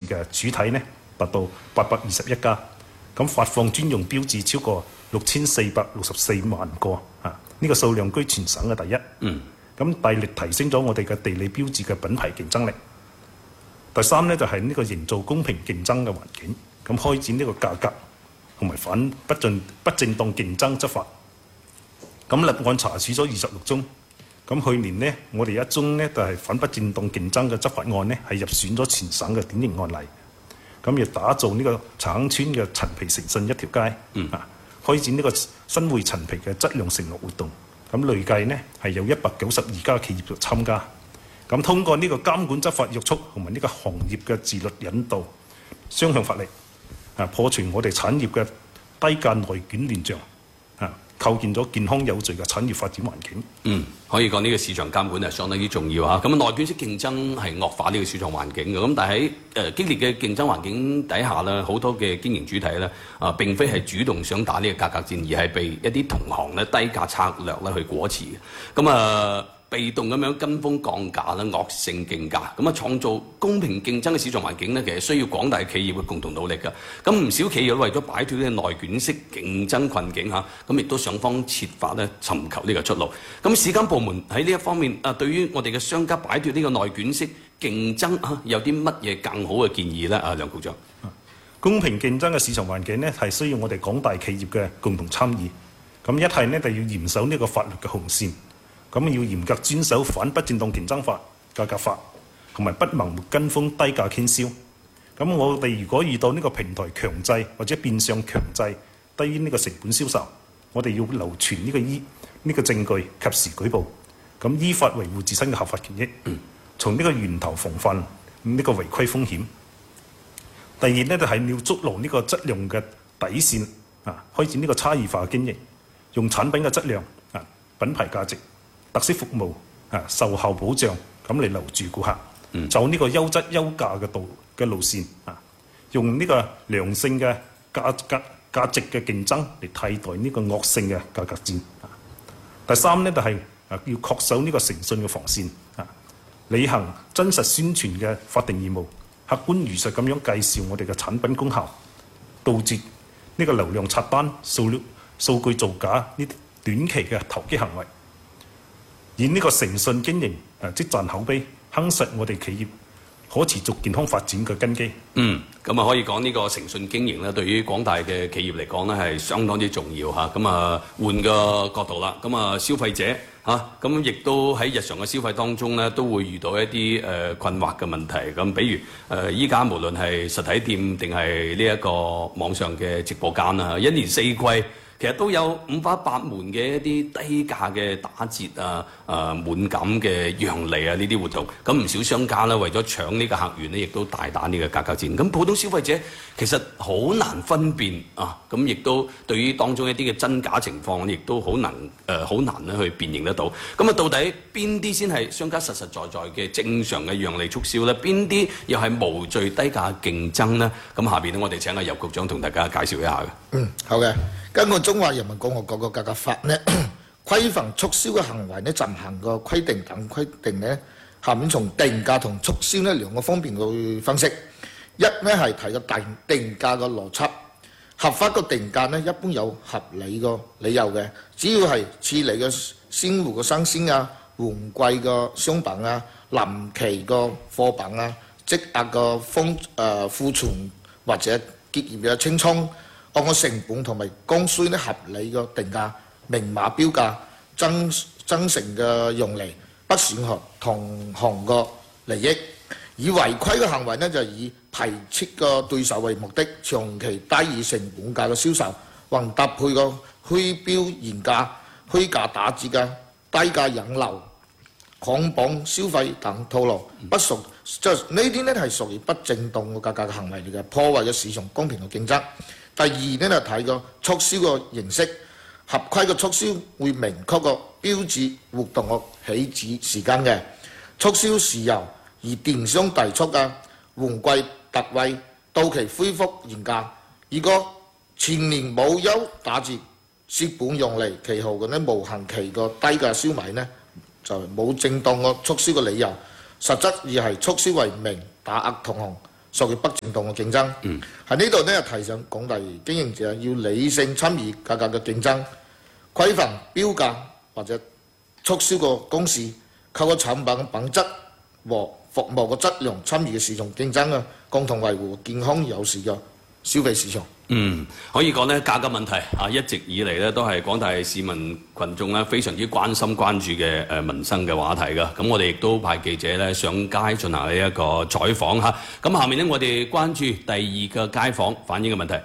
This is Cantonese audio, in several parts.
嘅主體呢，達到821家，咁發放專用標誌超過6464萬個啊！呢個數量居全省嘅第一。咁大力提升咗我哋嘅地理標誌嘅品牌競爭力。第三呢，就係呢個營造公平競爭嘅環境，咁開展呢個價格同埋反不正當競爭執法。咁立案查處咗26宗。咁去年呢，我哋一宗呢就係反不正當競爭嘅執法案呢，係入選咗全省嘅典型案例。咁亦打造呢個茶坑村嘅陳皮誠信一條街，開展呢個新會陳皮嘅質量承諾活動。咁累計呢係有192家企業參加。咁通過呢個監管執法約束同埋呢個行業嘅自律引導，雙向發力，破除我哋產業嘅低價內卷亂象，構建咗健康有序嘅產業發展環境。 可以講呢個市場監管係相當之重要嚇。咁內卷式競爭係惡化呢個市場環境嘅。咁但係喺激烈嘅競爭環境底下咧，好多嘅經營主體咧並非係主動想打呢個價格戰，而係被一啲同行咧低價策略咧去裹持嘅。咁被動咁樣跟風降價啦，惡性競價，咁創造公平競爭嘅市場環境咧，其實需要廣大企業嘅共同努力㗎。咁唔少企業為咗擺脫呢個內卷式競爭困境嚇，咁亦都想方設法咧尋求呢個出路。咁市監部門喺呢一方面對於我哋嘅商家擺脫呢個內卷式競爭有啲乜嘢更好嘅建議咧？梁局長， 公平競爭嘅市場環境呢，係需要我哋廣大企業嘅共同參與。咁一係呢，就要嚴守呢個法律嘅紅線。咁要嚴格遵守反不正當競爭法、價格法，同埋不盲目跟風低價傾銷。咁我哋如果遇到呢個平台強制或者變相強制低於呢個成本銷售，我哋要留存呢個證據，及時舉報，咁依法維護自身嘅合法權益，從呢個源頭防範呢個違規風險。第二呢，就係要築牢呢個質量嘅底線，開展呢個差異化經營，用產品嘅質量、品牌價值、特色服務、售後保障咁嚟留住顧客，就呢個優質優價嘅路線，用呢個良性嘅價值嘅競爭嚟替代呢個惡性嘅價格戰。第三呢，就係要確守呢個誠信嘅防線，履行真實宣傳嘅法定義務，客觀如實咁樣介紹我哋嘅產品功效，杜絕呢個流量刷單、數據造假呢啲短期嘅投機行為。以呢個誠信經營，積賺口碑，夯實我哋企業可持續健康發展嘅根基。 咁可以講呢個誠信經營咧，對於廣大嘅企業嚟講咧係相當之重要嚇。咁換個角度啦，咁消費者咁亦都喺日常嘅消費當中咧，都會遇到一啲困惑嘅問題。咁比如依家無論係實體店定係呢一個網上嘅直播間啊，一年四季，其實都有五花八門嘅一啲低價嘅打折滿減嘅讓利呢啲活動，咁唔少商家咧為咗搶呢個客源咧，亦都大打呢個價格戰。咁普通消費者其實好難分辨咁亦都對於當中一啲嘅真假情況，亦都好難咧去辨認得到。咁到底邊啲先係商家實實在在嘅正常嘅讓利促銷咧？邊啲又係無序低價競爭咧？咁下邊咧，我哋請阿游局長同大家介紹一下嘅。 好嘅。根據《中華人民共和國嘅價格法》呢，規範促銷嘅行為呢，執行嘅規定等規定呢，下面從定價同促銷呢兩個方面去分析。一呢係提個定價嘅邏輯，合法嘅定價呢一般有合理嘅理由嘅，只要係處理嘅鮮活嘅新鮮換季嘅商品臨期嘅貨品積壓嘅庫存或者結業嘅清倉。按個成本同埋剛需呢合理嘅定價，明碼標價，真誠嘅用利，不損害同行嘅利益。以違規嘅行為呢，就以排斥嘅對手為目的，長期低於成本價嘅銷售，或搭配個虛標原價、虛假打折嘅低價引流、捆綁消費等套路，不屬即係呢啲呢係屬於不正當嘅價格嘅行為嚟嘅，破壞咗市場公平嘅競爭。第二呢，就睇個促銷嘅形式，合規嘅促銷會明確個標誌活動嘅起止時間嘅，促銷事由而電商提出嘅換季特惠到期恢復原價，如果全年冇優打折蝕本用利，其後嘅呢無限期個低價銷賣呢就冇正當嘅促銷嘅理由，實質而係促銷為名打壓同行， 屬於不正當嘅競爭。喺呢度呢，提醒廣大經營者要理性參與價格嘅競爭，規範標價或者促銷個公示，透過產品嘅品質和服務嘅質量參與嘅市場競爭啊，共同維護健康有序嘅消費市場。 可以講咧，價格問題一直以嚟咧都係廣大市民群眾咧非常之關心關注嘅民生嘅話題㗎。咁我哋亦都派記者咧上街進行呢一個採訪嚇。咁下面咧我哋關注第二個街訪反映嘅問題。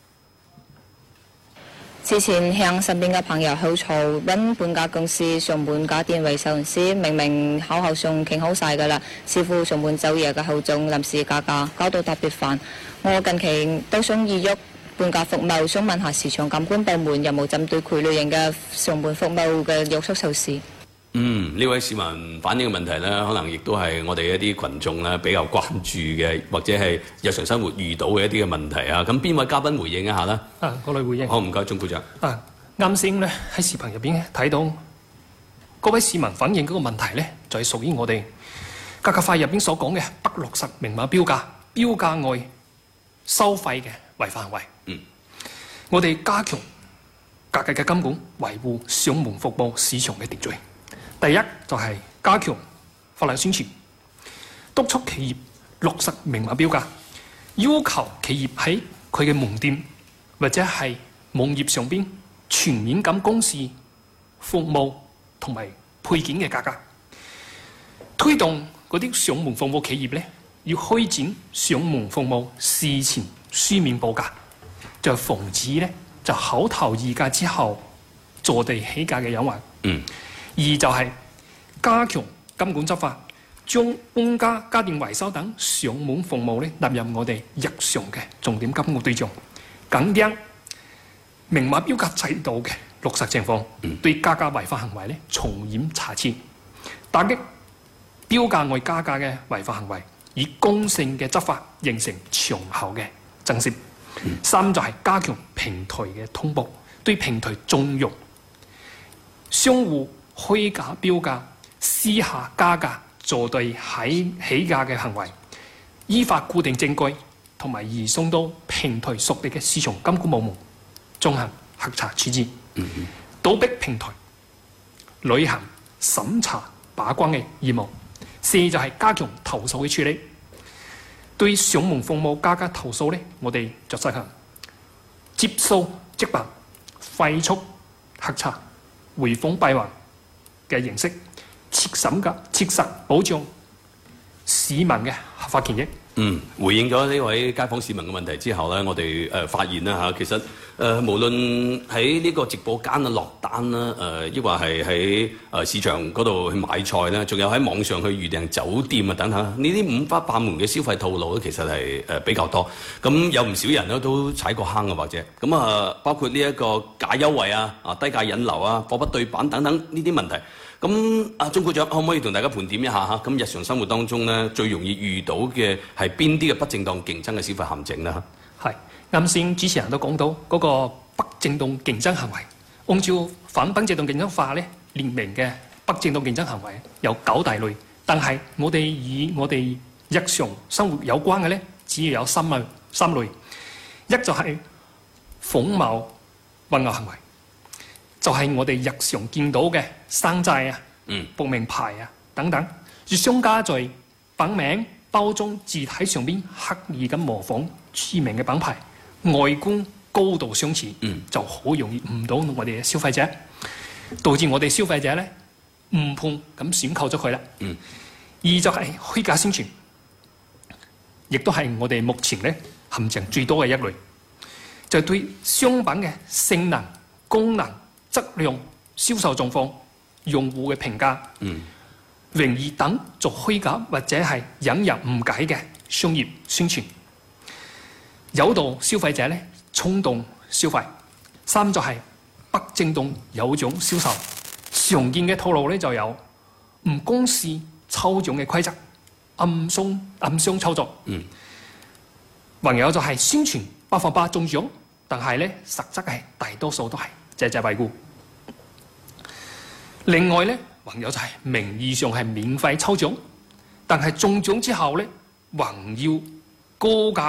之前向身邊嘅朋友口嘈，揾搬家公司上門家電維修時，明明口上傾好晒㗎啦，師傅上門走夜嘅後仲臨時加價，搞到特別煩。我近期都想意喐搬家服務，想問下市場監管部門有冇針對佢類型嘅上門服務嘅約束措施？ 呢位市民反映嘅問題呢，可能亦都係我哋一啲群眾呢比較關注嘅，或者係日常生活遇到嘅一啲嘅問題啊。咁邊位嘉賓回應一下呢？ 我嚟回應。 好，唔該，鍾股長。 啱先呢喺視頻入邊睇到嗰位市民反映嗰個問題呢，就係屬於我哋價格法入邊所講嘅不落實明碼標價、標價外收費嘅違法行為。我哋加強價格嘅監管，維護上門服務市場嘅秩序。第一就係加強法例宣傳，督促企業落實明碼標價，要求企業喺佢嘅門店或者係網頁上邊全面咁公示服務同埋配件嘅價格，推動嗰啲上門服務企業呢要開展上門服務事前書面報價，就防止呢就口頭議價之後坐地起價嘅隱患。二就係加強監管執法，將搬家、家電維修等上門服務咧納入我哋日常嘅重點監管對象，緊盯明碼標價制度嘅落實情況，對價格違法行為咧從嚴查徹，打擊標價外加價嘅違法行為，以公正嘅執法形成長效嘅震懾。三就係加強平台嘅通報，對平台縱容商戶虛假標價、私下加價、坐地起價嘅行為，依法固定證據同埋移送到平台屬地嘅市場監管部門進行核查處置，倒逼平台履行審查把關嘅義務。四就係加強投訴嘅處理，對上門服務加價投訴呢，我哋就實行接收即辦、快速核查、回訪閉環嘅形式，切實保障市民嘅合法權益。 回應咗呢位街坊市民嘅問題之後呢，我哋發現啦其實無論喺呢個直播間落單啦，抑或係喺市場嗰度去買菜啦，仲有喺網上去預訂酒店啊等等，呢啲五花八門嘅消費套路咧，其實係比較多。咁有唔少人咧都踩過坑啊，或者咁包括呢一個假優惠低價引流貨不對版等等呢啲問題。咁鍾股長可唔可以同大家盤點一下嚇？咁日常生活當中咧，最容易遇到嘅係邊啲嘅不正當競爭嘅消費陷阱呢？ 係啱先主持人都講到嗰個不正當競爭行為，按照反不正當競爭法咧列明嘅不正當競爭行為有9大類，但係我哋以我哋日常生活有關嘅咧，只要有三類。一就係仿冒混淆行為，就係我哋日常見到嘅山寨報名牌等等，商家在品名、包裝、字體上邊刻意咁模仿知名嘅品牌，外觀高度相似，就好容易誤導我哋嘅消費者，導致我哋消費者咧誤判咁選購咗佢啦。二就係虛假宣傳，亦都係我哋目前咧陷阱最多嘅一類，就係對商品嘅性能、功能、質量、銷售狀況、用戶嘅評價、榮譽等做虛假或者係引人誤解嘅商業宣傳，誘導消費者咧衝動消費。三就係不正當有獎銷售，常見嘅套路咧就有唔公示抽獎嘅規則、暗箱操作。還有就係宣傳100%中獎，但係咧實質係大多數都係借借惠顧。另外咧，還有就係名義上係免費抽獎，但係中獎之後咧，還要高價